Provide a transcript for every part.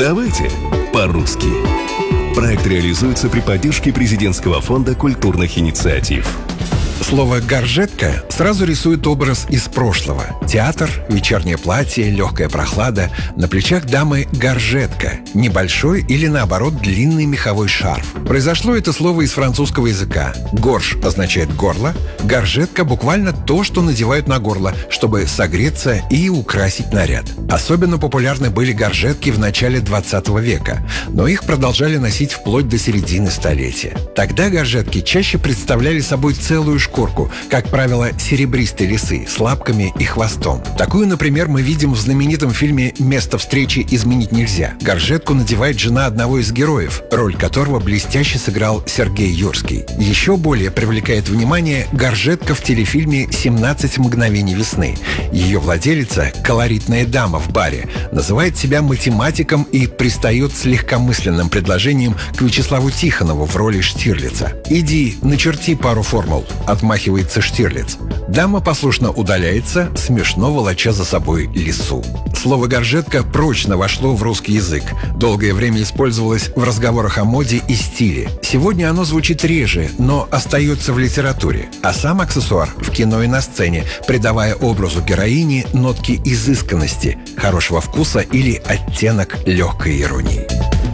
Давайте по-русски. Проект реализуется при поддержке Президентского фонда культурных инициатив. Слово «горжетка» сразу рисует образ из прошлого. Театр, вечернее платье, легкая прохлада. На плечах дамы горжетка. Небольшой или, наоборот, длинный меховой шарф. Произошло это слово из французского языка. «Горж» означает «горло». Горжетка буквально то, что надевают на горло, чтобы согреться и украсить наряд. Особенно популярны были горжетки в начале 20 века, но их продолжали носить вплоть до середины столетия. Тогда горжетки чаще представляли собой целую шкурку, как правило, серебристой лисы с лапками и хвостом. Такую, например, мы видим в знаменитом фильме «Место встречи изменить нельзя». Горжетку надевает жена одного из героев, роль которого блестяще сыграл Сергей Юрский. Еще более привлекает внимание горжетка в телефильме «17 мгновений весны». Ее владелица, колоритная дама в баре, называет себя математиком и пристает с легкомысленным предложением к Вячеславу Тихонову в роли Штирлица. «Иди, начерти пару формул», — отмахивается Штирлиц. Дама послушно удаляется, смешно волоча за собой лису. Слово «горжетка» прочно вошло в русский язык. Долгое время использовалось в разговорах о моде и стиле. Сегодня оно звучит реже, но остается в литературе. А сам аксессуар в кино и на сцене, придавая образу героини нотки изысканности, хорошего вкуса или оттенок легкой иронии.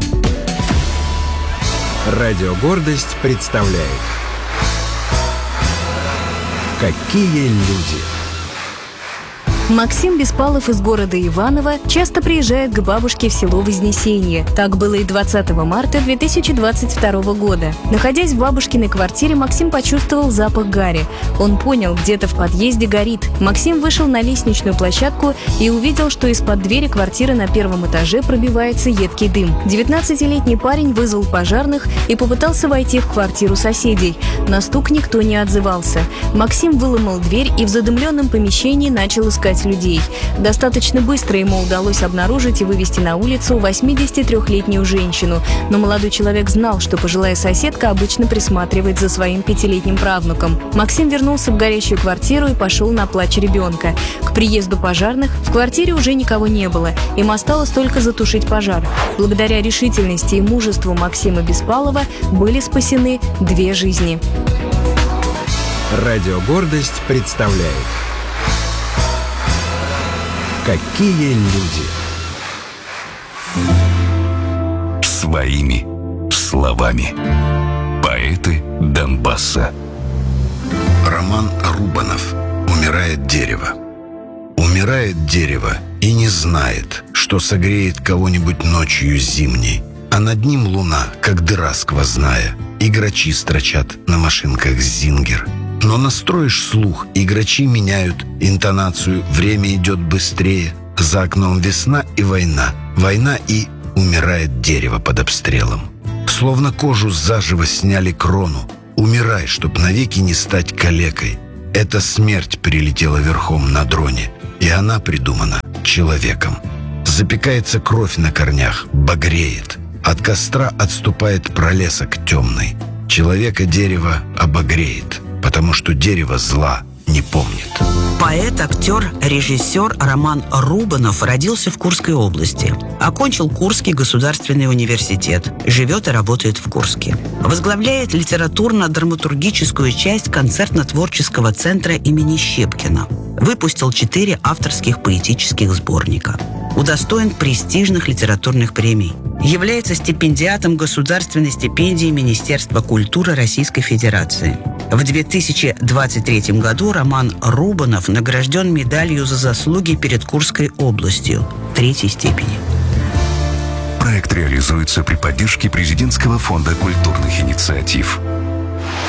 Радио «Гордость» представляет «Какие люди». Максим Беспалов из города Иваново часто приезжает к бабушке в село Вознесенье. Так было и 20 марта 2022 года. Находясь в бабушкиной квартире, Максим почувствовал запах гари. Он понял, где-то в подъезде горит. Максим вышел на лестничную площадку и увидел, что из-под двери квартиры на первом этаже пробивается едкий дым. 19-летний парень вызвал пожарных и попытался войти в квартиру соседей. На стук никто не отзывался. Максим выломал дверь и в задымленном помещении начал искать людей. Достаточно быстро ему удалось обнаружить и вывести на улицу 83-летнюю женщину. Но молодой человек знал, что пожилая соседка обычно присматривает за своим 5-летним правнуком. Максим вернулся в горящую квартиру и пошел на плач ребенка. К приезду пожарных в квартире уже никого не было. Им осталось только затушить пожар. Благодаря решительности и мужеству Максима Беспалова были спасены 2 жизни. Радио «Гордость» представляет «Какие люди». Своими словами. Поэты Донбасса. Роман Рубанов. «Умирает дерево». Умирает дерево и не знает, что согреет кого-нибудь ночью зимней, а над ним луна, как дыра сквозная, и грачи строчат на машинках «Зингер». Но настроишь слух, и грачи меняют интонацию, время идет быстрее. За окном весна и война. Война и умирает дерево под обстрелом. Словно кожу заживо сняли крону. Умирай, чтоб навеки не стать калекой. Эта смерть прилетела верхом на дроне, и она придумана человеком. Запекается кровь на корнях, багреет. От костра отступает пролесок темный. Человека дерево обогреет, потому что дерево зла не помнит. Поэт, актер, режиссер Роман Рубанов родился в Курской области. Окончил Курский государственный университет. Живет и работает в Курске. Возглавляет литературно-драматургическую часть концертно-творческого центра имени Щепкина. Выпустил 4 авторских поэтических сборника. Удостоен престижных литературных премий. Является стипендиатом государственной стипендии Министерства культуры Российской Федерации. В 2023 году Роман Рубанов награжден медалью за заслуги перед Курской областью 3-й степени. Проект реализуется при поддержке Президентского фонда культурных инициатив.